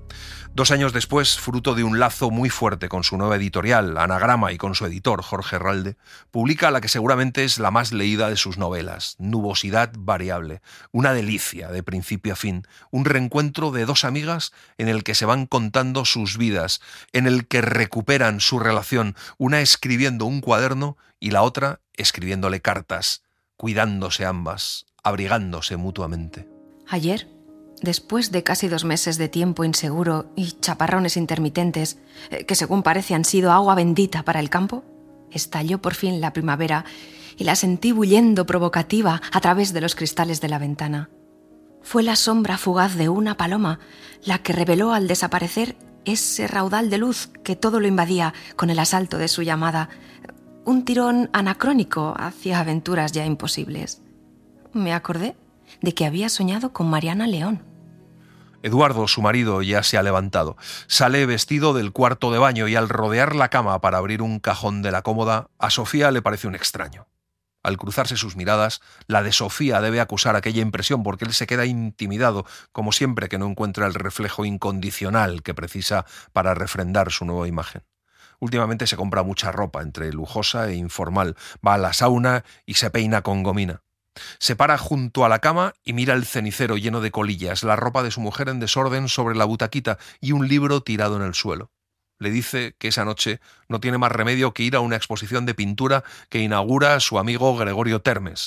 2 años después, fruto de un lazo muy fuerte con su nueva editorial, Anagrama, y con su editor, Jorge Herralde, publica la que seguramente es la más leída de sus novelas, Nubosidad variable, una delicia de principio a fin, un reencuentro de 2 amigas en el que se van contando sus vidas, en el que recuperan su relación, una escribiendo un cuaderno y la otra escribiéndole cartas, cuidándose ambas, abrigándose mutuamente. Ayer, después de casi 2 meses de tiempo inseguro y chaparrones intermitentes, que según parece han sido agua bendita para el campo, estalló por fin la primavera y la sentí bullendo provocativa a través de los cristales de la ventana. Fue la sombra fugaz de una paloma la que reveló al desaparecer ese raudal de luz que todo lo invadía con el asalto de su llamada, un tirón anacrónico hacia aventuras ya imposibles. Me acordé de que había soñado con Mariana León. Eduardo, su marido, ya se ha levantado. Sale vestido del cuarto de baño y al rodear la cama para abrir un cajón de la cómoda, a Sofía le parece un extraño. Al cruzarse sus miradas, la de Sofía debe acusar aquella impresión porque él se queda intimidado, como siempre que no encuentra el reflejo incondicional que precisa para refrendar su nueva imagen. Últimamente se compra mucha ropa, entre lujosa e informal, va a la sauna y se peina con gomina. Se para junto a la cama y mira el cenicero lleno de colillas, la ropa de su mujer en desorden sobre la butaquita y un libro tirado en el suelo. Le dice que esa noche no tiene más remedio que ir a una exposición de pintura que inaugura su amigo Gregorio Termes.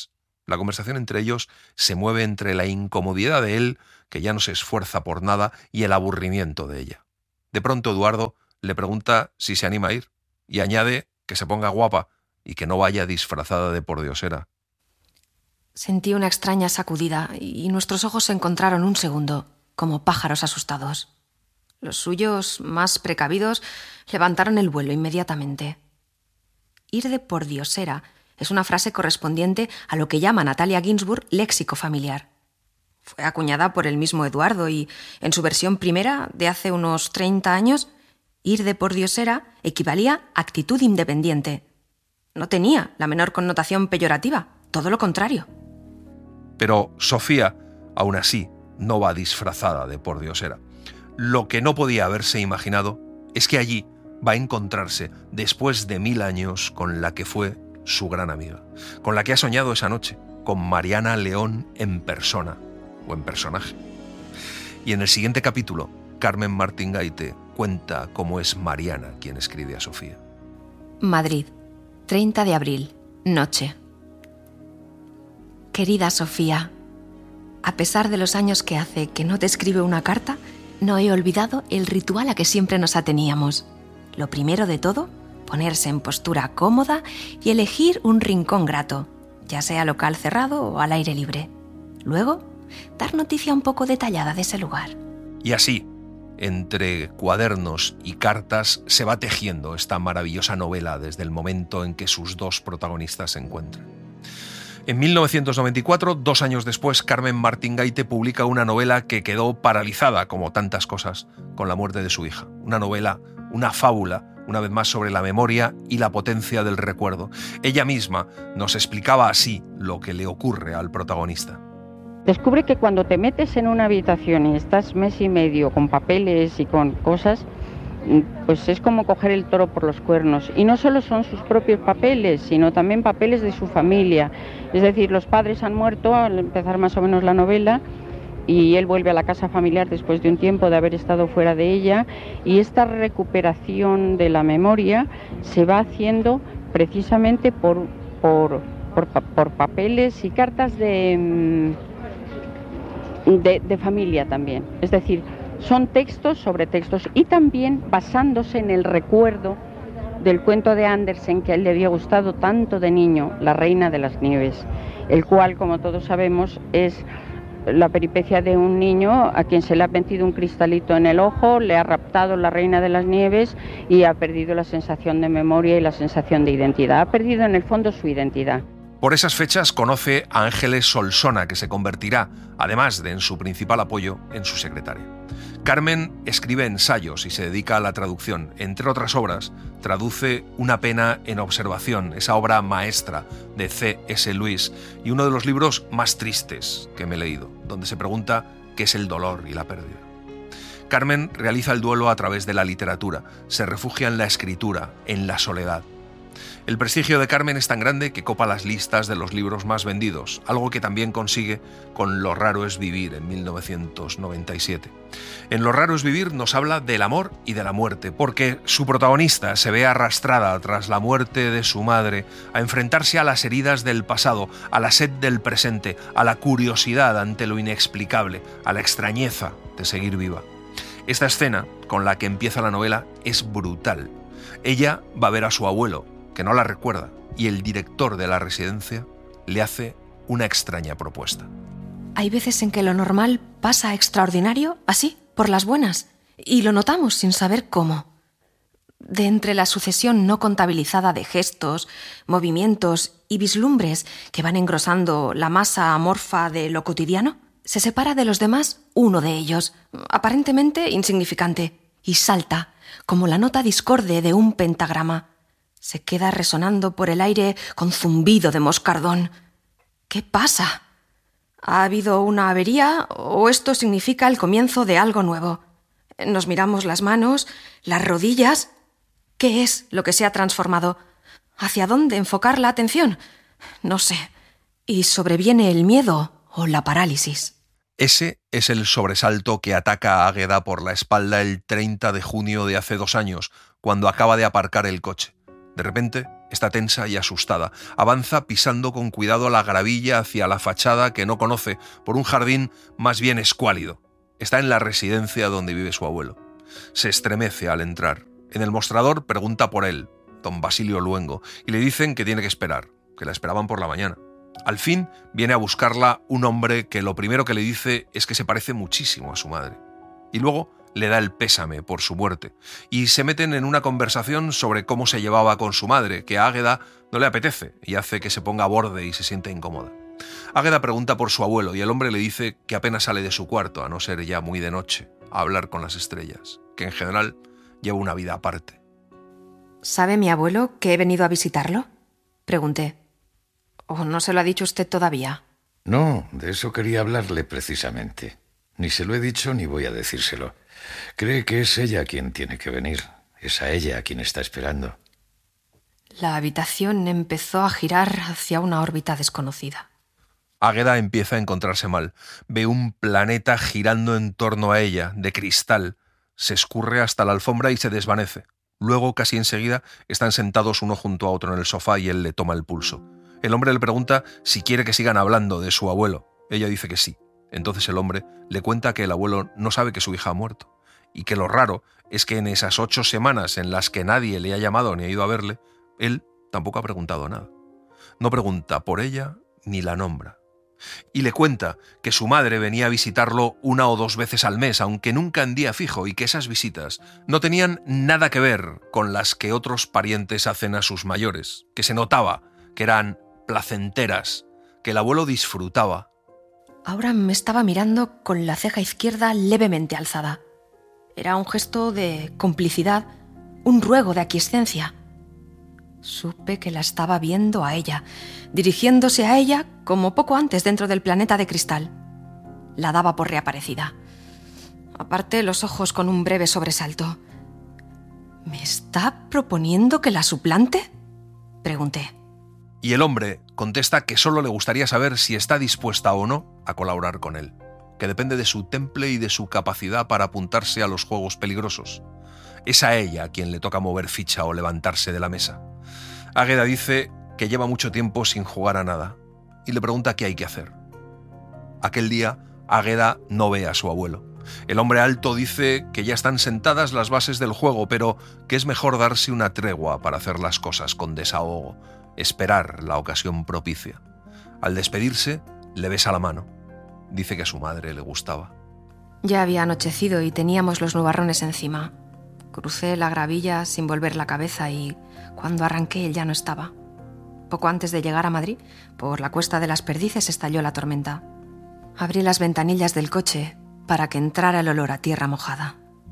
La conversación entre ellos se mueve entre la incomodidad de él, que ya no se esfuerza por nada, y el aburrimiento de ella. De pronto Eduardo le pregunta si se anima a ir y añade que se ponga guapa y que no vaya disfrazada de pordiosera. Sentí una extraña sacudida y nuestros ojos se encontraron un segundo, como pájaros asustados. Los suyos, más precavidos, levantaron el vuelo inmediatamente. Ir de pordiosera es una frase correspondiente a lo que llama Natalia Ginzburg léxico familiar. Fue acuñada por el mismo Eduardo y, en su versión primera, de hace unos 30 años, ir de pordiosera equivalía a actitud independiente. No tenía la menor connotación peyorativa, todo lo contrario. Pero Sofía, aún así, no va disfrazada de pordiosera. Lo que no podía haberse imaginado es que allí va a encontrarse, después de 1000 años, con la que fue su gran amiga, con la que ha soñado esa noche, con Mariana León en persona, o en personaje. Y en el siguiente capítulo, Carmen Martín Gaite cuenta cómo es Mariana quien escribe a Sofía. Madrid, 30 de abril, noche. Querida Sofía, a pesar de los años que hace que no te escribe una carta, no he olvidado el ritual a que siempre nos ateníamos. Lo primero de todo, ponerse en postura cómoda y elegir un rincón grato, ya sea local cerrado o al aire libre. Luego, dar noticia un poco detallada de ese lugar. Y así, entre cuadernos y cartas, se va tejiendo esta maravillosa novela desde el momento en que sus dos protagonistas se encuentran. En 1994, 2 años después, Carmen Martín Gaite publica una novela que quedó paralizada, como tantas cosas, con la muerte de su hija. Una novela, una fábula, una vez más sobre la memoria y la potencia del recuerdo. Ella misma nos explicaba así lo que le ocurre al protagonista. Descubre que cuando te metes en una habitación y estás mes y medio con papeles y con cosas, pues es como coger el toro por los cuernos. Y no solo son sus propios papeles, sino también papeles de su familia. Es decir, los padres han muerto al empezar más o menos la novela y él vuelve a la casa familiar después de un tiempo de haber estado fuera de ella, y esta recuperación de la memoria se va haciendo precisamente por papeles y cartas de familia también. Es decir, son textos sobre textos y también basándose en el recuerdo del cuento de Andersen que a él le había gustado tanto de niño, La Reina de las Nieves, el cual, como todos sabemos, es la peripecia de un niño a quien se le ha metido un cristalito en el ojo, le ha raptado la Reina de las Nieves y ha perdido la sensación de memoria y la sensación de identidad. Ha perdido en el fondo su identidad. Por esas fechas conoce a Ángeles Solsona, que se convertirá, además de en su principal apoyo, en su secretaria. Carmen escribe ensayos y se dedica a la traducción. Entre otras obras, traduce Una pena en observación, esa obra maestra de C.S. Lewis y uno de los libros más tristes que me he leído, donde se pregunta qué es el dolor y la pérdida. Carmen realiza el duelo a través de la literatura, se refugia en la escritura, en la soledad. El prestigio de Carmen es tan grande que copa las listas de los libros más vendidos, algo que también consigue con Lo raro es vivir en 1997. En Lo raro es vivir nos habla del amor y de la muerte, porque su protagonista se ve arrastrada tras la muerte de su madre a enfrentarse a las heridas del pasado, a la sed del presente, a la curiosidad ante lo inexplicable, a la extrañeza de seguir viva. Esta escena, con la que empieza la novela, es brutal. Ella va a ver a su abuelo, que no la recuerda, y el director de la residencia le hace una extraña propuesta. Hay veces en que lo normal pasa a extraordinario, así, por las buenas, y lo notamos sin saber cómo. De entre la sucesión no contabilizada de gestos, movimientos y vislumbres que van engrosando la masa amorfa de lo cotidiano, se separa de los demás uno de ellos, aparentemente insignificante, y salta, como la nota discorde de un pentagrama. Se queda resonando por el aire con zumbido de moscardón. ¿Qué pasa? ¿Ha habido una avería o esto significa el comienzo de algo nuevo? Nos miramos las manos, las rodillas. ¿Qué es lo que se ha transformado? ¿Hacia dónde enfocar la atención? No sé. Y sobreviene el miedo o la parálisis. Ese es el sobresalto que ataca a Águeda por la espalda el 30 de junio de hace 2 años, cuando acaba de aparcar el coche. De repente, Está tensa y asustada. Avanza pisando con cuidado la gravilla hacia la fachada que no conoce, por un jardín más bien escuálido. Está en la residencia donde vive su abuelo. Se estremece al entrar. En el mostrador pregunta por él, don Basilio Luengo, y le dicen que tiene que esperar, que la esperaban por la mañana. Al fin viene a buscarla un hombre que lo primero que le dice es que se parece muchísimo a su madre. Y luego le da el pésame por su muerte, y se meten en una conversación sobre cómo se llevaba con su madre, que a Águeda no le apetece y hace que se ponga a borde y se siente incómoda. Águeda pregunta por su abuelo y el hombre le dice que apenas sale de su cuarto, a no ser ya muy de noche, a hablar con las estrellas, que en general lleva una vida aparte. ¿Sabe mi abuelo que he venido a visitarlo?, pregunté. ¿O no se lo ha dicho usted todavía? No, de eso quería hablarle precisamente. Ni se lo he dicho ni voy a decírselo. Cree que es ella quien tiene que venir. Es a ella a quien está esperando. La habitación empezó a girar hacia una órbita desconocida. Águeda empieza a encontrarse mal. Ve un planeta girando en torno a ella, de cristal. Se escurre hasta la alfombra y se desvanece. Luego, casi enseguida, están sentados uno junto a otro en el sofá y él le toma el pulso. El hombre le pregunta si quiere que sigan hablando de su abuelo. Ella dice que sí. Entonces el hombre le cuenta que el abuelo no sabe que su hija ha muerto y que lo raro es que en esas 8 semanas en las que nadie le ha llamado ni ha ido a verle, él tampoco ha preguntado nada. No pregunta por ella ni la nombra. Y le cuenta que su madre venía a visitarlo 1 o 2 veces al mes, aunque nunca en día fijo, y que esas visitas no tenían nada que ver con las que otros parientes hacen a sus mayores, que se notaba que eran placenteras, que el abuelo disfrutaba. Ahora me estaba mirando con la ceja izquierda levemente alzada. Era un gesto de complicidad, un ruego de aquiescencia. Supe que la estaba viendo a ella, dirigiéndose a ella como poco antes dentro del planeta de cristal. La daba por reaparecida. Aparté los ojos con un breve sobresalto. ¿Me está proponiendo que la suplante?, pregunté. Y el hombre contesta que solo le gustaría saber si está dispuesta o no a colaborar con él, que depende de su temple y de su capacidad para apuntarse a los juegos peligrosos. Es a ella a quien le toca mover ficha o levantarse de la mesa. Águeda dice que lleva mucho tiempo sin jugar a nada y le pregunta qué hay que hacer. Aquel día, Águeda no ve a su abuelo. El hombre alto dice que ya están sentadas las bases del juego, pero que es mejor darse una tregua para hacer las cosas con desahogo, esperar la ocasión propicia. Al despedirse, le besa la mano. Dice que a su madre le gustaba. Ya había anochecido y teníamos los nubarrones encima. Crucé la gravilla sin volver la cabeza y cuando arranqué él ya no estaba. Poco antes de llegar a Madrid, por la Cuesta de las Perdices estalló la tormenta. Abrí las ventanillas del coche para que entrara el olor a tierra mojada.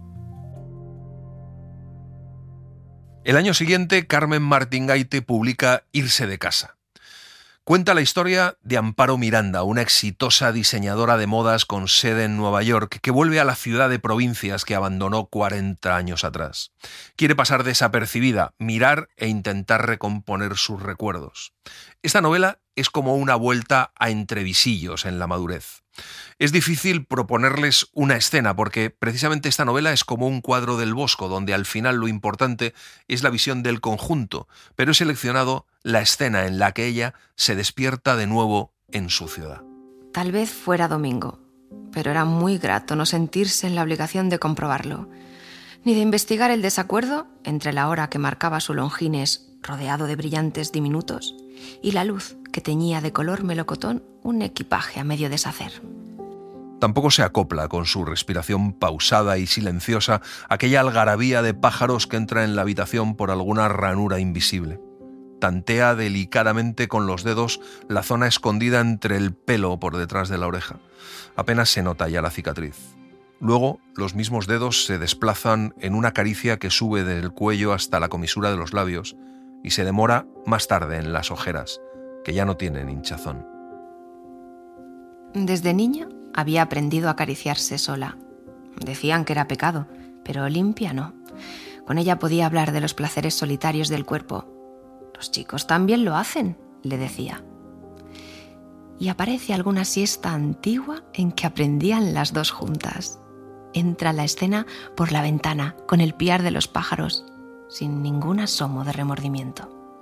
El año siguiente, Carmen Martín Gaite publica Irse de casa. Cuenta la historia de Amparo Miranda, una exitosa diseñadora de modas con sede en Nueva York, que vuelve a la ciudad de provincias que abandonó 40 años atrás. Quiere pasar desapercibida, mirar e intentar recomponer sus recuerdos. Esta novela es como una vuelta a entrevisillos en la madurez. Es difícil proponerles una escena porque precisamente esta novela es como un cuadro del Bosco, donde al final lo importante es la visión del conjunto, pero he seleccionado la escena en la que ella se despierta de nuevo en su ciudad. Tal vez fuera domingo, pero era muy grato no sentirse en la obligación de comprobarlo, ni de investigar el desacuerdo entre la hora que marcaba su Longines rodeado de brillantes diminutos y la luz que teñía de color melocotón un equipaje a medio deshacer. Tampoco se acopla con su respiración pausada y silenciosa aquella algarabía de pájaros que entra en la habitación por alguna ranura invisible. Tantea delicadamente con los dedos la zona escondida entre el pelo por detrás de la oreja. Apenas se nota ya la cicatriz. Luego, los mismos dedos se desplazan en una caricia que sube del cuello hasta la comisura de los labios y se demora más tarde en las ojeras, que ya no tienen hinchazón. Desde niña había aprendido a acariciarse sola. Decían que era pecado, pero limpia no. Con ella podía hablar de los placeres solitarios del cuerpo. Los chicos también lo hacen, le decía. Y aparece alguna siesta antigua en que aprendían las dos juntas. Entra la escena por la ventana, con el piar de los pájaros, sin ningún asomo de remordimiento.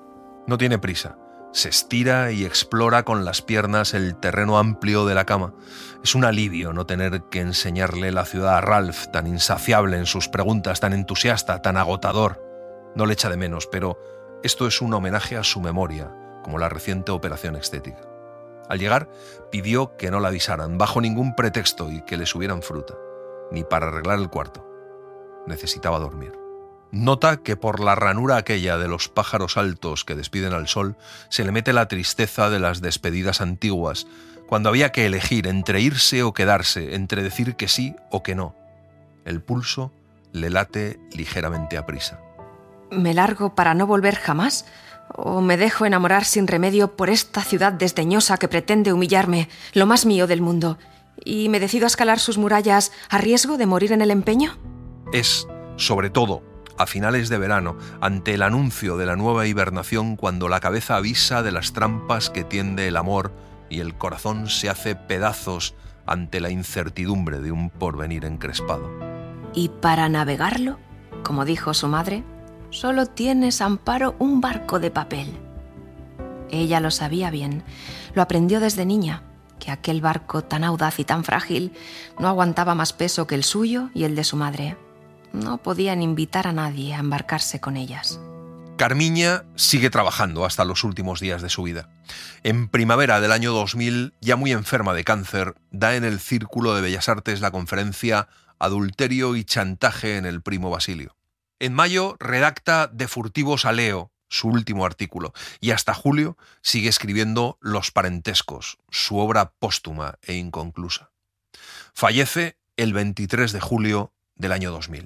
No tiene prisa. Se estira y explora con las piernas el terreno amplio de la cama. Es un alivio no tener que enseñarle la ciudad a Ralph, tan insaciable en sus preguntas, tan entusiasta, tan agotador. No le echa de menos, pero esto es un homenaje a su memoria, como la reciente operación estética. Al llegar, pidió que no la avisaran, bajo ningún pretexto, y que le subieran fruta, ni para arreglar el cuarto. Necesitaba dormir. Nota que por la ranura aquella de los pájaros altos que despiden al sol se le mete la tristeza de las despedidas antiguas, cuando había que elegir entre irse o quedarse, entre decir que sí o que no. El pulso le late ligeramente aprisa. ¿Me largo para no volver jamás? ¿O me dejo enamorar sin remedio por esta ciudad desdeñosa que pretende humillarme, lo más mío del mundo, y me decido a escalar sus murallas a riesgo de morir en el empeño? Es, sobre todo, a finales de verano, ante el anuncio de la nueva hibernación, cuando la cabeza avisa de las trampas que tiende el amor y el corazón se hace pedazos ante la incertidumbre de un porvenir encrespado. Y para navegarlo, como dijo su madre, solo tienes, Amparo, un barco de papel. Ella lo sabía bien, lo aprendió desde niña, que aquel barco tan audaz y tan frágil no aguantaba más peso que el suyo y el de su madre. No podían invitar a nadie a embarcarse con ellas. Carmiña sigue trabajando hasta los últimos días de su vida. En primavera del año 2000, ya muy enferma de cáncer, da en el Círculo de Bellas Artes la conferencia Adulterio y chantaje en el Primo Basilio. En mayo redacta De furtivos a Leo, su último artículo, y hasta julio sigue escribiendo Los parentescos, su obra póstuma e inconclusa. Fallece el 23 de julio del año 2000.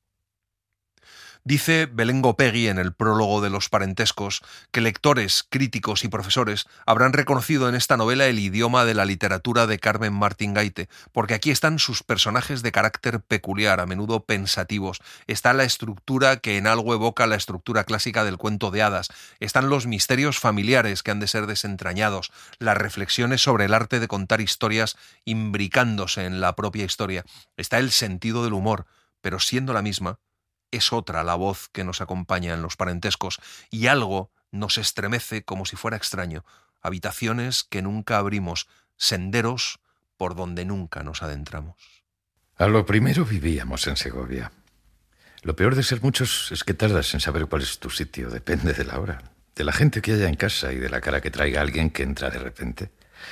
Dice Belén Gopegui en el prólogo de Los parentescos que lectores, críticos y profesores habrán reconocido en esta novela el idioma de la literatura de Carmen Martín Gaite, porque aquí están sus personajes de carácter peculiar, a menudo pensativos, está la estructura que en algo evoca la estructura clásica del cuento de hadas, están los misterios familiares que han de ser desentrañados, las reflexiones sobre el arte de contar historias imbricándose en la propia historia, está el sentido del humor, pero siendo la misma, es otra la voz que nos acompaña en Los parentescos, y algo nos estremece como si fuera extraño. Habitaciones que nunca abrimos, senderos por donde nunca nos adentramos. A lo primero vivíamos en Segovia. Lo peor de ser muchos es que tardas en saber cuál es tu sitio, depende de la hora, de la gente que haya en casa y de la cara que traiga alguien que entra de repente.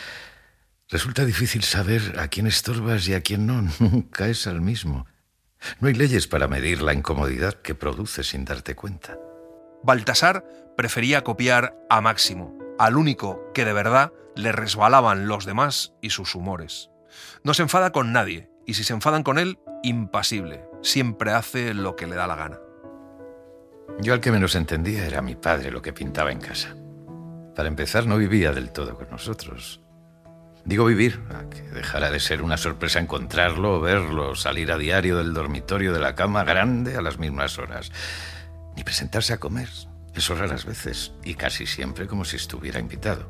Resulta difícil saber a quién estorbas y a quién no, nunca es al mismo. No hay leyes para medir la incomodidad que produce sin darte cuenta. Baltasar prefería copiar a Máximo, al único que de verdad le resbalaban los demás y sus humores. No se enfada con nadie, y si se enfadan con él, impasible. Siempre hace lo que le da la gana. Yo al que menos entendía era mi padre lo que pintaba en casa. Para empezar, no vivía del todo con nosotros. Digo vivir, a que dejará de ser una sorpresa encontrarlo o verlo, salir a diario del dormitorio de la cama grande a las mismas horas. Ni presentarse a comer, eso raras veces, y casi siempre como si estuviera invitado.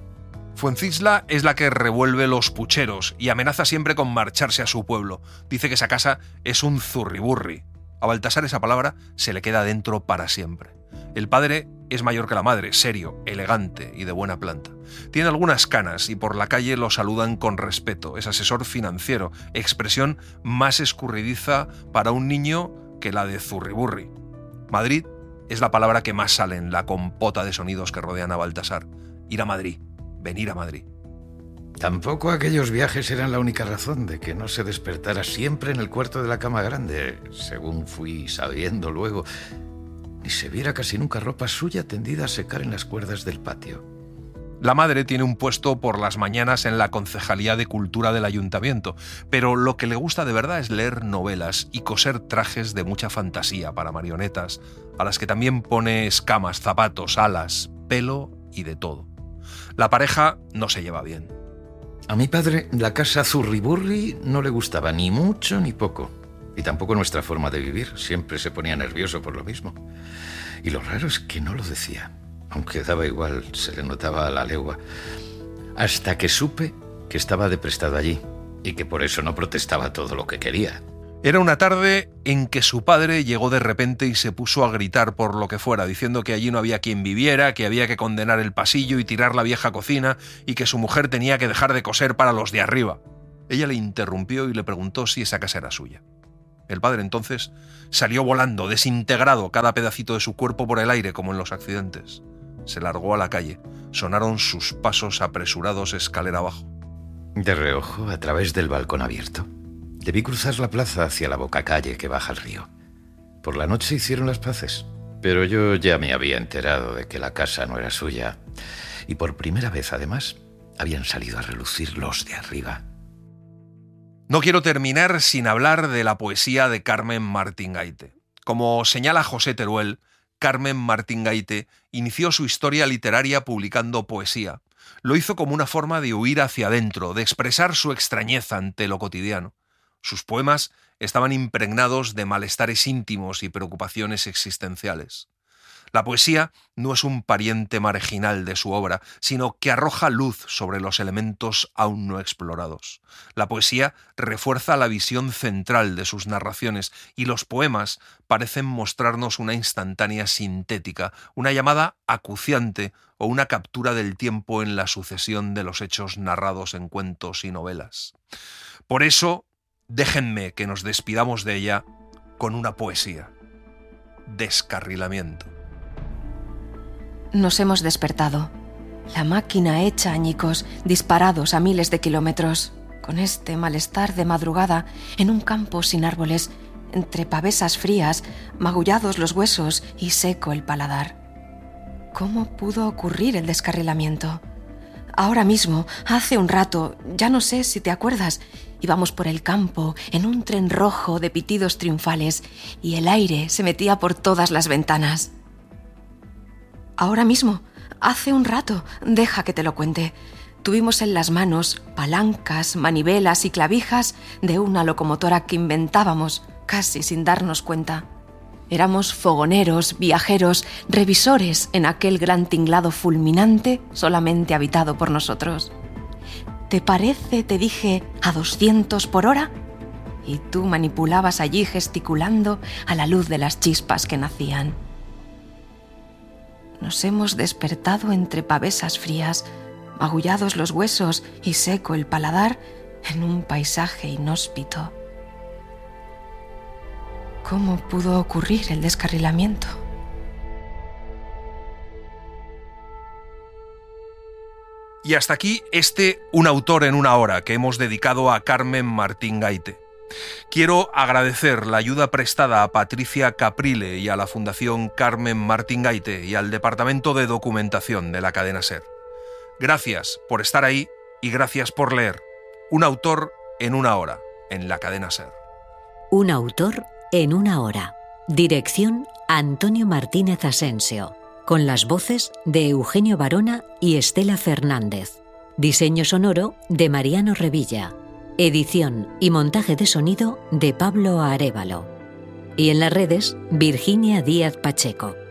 Fuencisla es la que revuelve los pucheros y amenaza siempre con marcharse a su pueblo. Dice que esa casa es un zurriburri. A Baltasar esa palabra se le queda dentro para siempre. El padre es mayor que la madre, serio, elegante y de buena planta. Tiene algunas canas y por la calle lo saludan con respeto. Es asesor financiero, expresión más escurridiza para un niño que la de zurriburri. Madrid es la palabra que más sale en la compota de sonidos que rodean a Baltasar. Ir a Madrid, venir a Madrid. Tampoco aquellos viajes eran la única razón de que no se despertara siempre en el cuarto de la cama grande, según fui sabiendo luego, ni se viera casi nunca ropa suya tendida a secar en las cuerdas del patio. La madre tiene un puesto por las mañanas en la Concejalía de Cultura del Ayuntamiento, pero lo que le gusta de verdad es leer novelas y coser trajes de mucha fantasía para marionetas, a las que también pone escamas, zapatos, alas, pelo y de todo. La pareja no se lleva bien. A mi padre la casa zurriburri no le gustaba ni mucho ni poco. Y tampoco nuestra forma de vivir. Siempre se ponía nervioso por lo mismo. Y lo raro es que no lo decía. Aunque daba igual, se le notaba a la legua. Hasta que supe que estaba de prestado allí y que por eso no protestaba todo lo que quería. Era una tarde en que su padre llegó de repente y se puso a gritar por lo que fuera, diciendo que allí no había quien viviera, que había que condenar el pasillo y tirar la vieja cocina y que su mujer tenía que dejar de coser para los de arriba. Ella le interrumpió y le preguntó si esa casa era suya. El padre entonces salió volando, desintegrado cada pedacito de su cuerpo por el aire como en los accidentes. Se largó a la calle. Sonaron sus pasos apresurados escalera abajo. De reojo, a través del balcón abierto, debí cruzar la plaza hacia la bocacalle que baja al río. Por la noche hicieron las paces, pero yo ya me había enterado de que la casa no era suya. Y por primera vez, además, habían salido a relucir los de arriba. No quiero terminar sin hablar de la poesía de Carmen Martín Gaite. Como señala José Teruel, Carmen Martín Gaite inició su historia literaria publicando poesía. Lo hizo como una forma de huir hacia adentro, de expresar su extrañeza ante lo cotidiano. Sus poemas estaban impregnados de malestares íntimos y preocupaciones existenciales. La poesía no es un pariente marginal de su obra, sino que arroja luz sobre los elementos aún no explorados. La poesía refuerza la visión central de sus narraciones y los poemas parecen mostrarnos una instantánea sintética, una llamada acuciante o una captura del tiempo en la sucesión de los hechos narrados en cuentos y novelas. Por eso, déjenme que nos despidamos de ella con una poesía. Descarrilamiento. Nos hemos despertado. La máquina hecha añicos, disparados a miles de kilómetros, con este malestar de madrugada, en un campo sin árboles, entre pavesas frías, magullados los huesos y seco el paladar. ¿Cómo pudo ocurrir el descarrilamiento? Ahora mismo, hace un rato, ya no sé si te acuerdas, íbamos por el campo en un tren rojo de pitidos triunfales y el aire se metía por todas las ventanas. Ahora mismo, hace un rato, deja que te lo cuente. Tuvimos en las manos palancas, manivelas y clavijas de una locomotora que inventábamos casi sin darnos cuenta. Éramos fogoneros, viajeros, revisores en aquel gran tinglado fulminante solamente habitado por nosotros. ¿Te parece, te dije, a 200 por hora? Y tú manipulabas allí gesticulando a la luz de las chispas que nacían. Nos hemos despertado entre pavesas frías, magullados los huesos y seco el paladar en un paisaje inhóspito. ¿Cómo pudo ocurrir el descarrilamiento? Y hasta aquí Un autor en una hora que hemos dedicado a Carmen Martín Gaite. Quiero agradecer la ayuda prestada a Patricia Caprile y a la Fundación Carmen Martín Gaite y al Departamento de Documentación de la cadena SER. Gracias por estar ahí y gracias por leer. Un autor en una hora, en la cadena SER. Un autor en una hora. Dirección Antonio Martínez Asensio. Con las voces de Eugenio Barona y Estela Fernández. Diseño sonoro de Mariano Revilla. Edición y montaje de sonido de Pablo Arévalo. Y en las redes, Virginia Díaz Pacheco.